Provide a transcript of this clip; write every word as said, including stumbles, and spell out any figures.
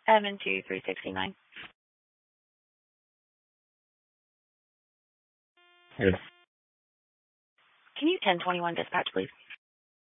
Evan two three sixty-nine. Yes. Can you ten twenty-one dispatch, please?